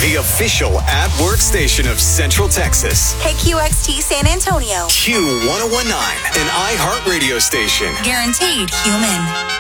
The official at-work station of Central Texas. KQXT San Antonio. Q1019, an iHeartRadio station. Guaranteed human.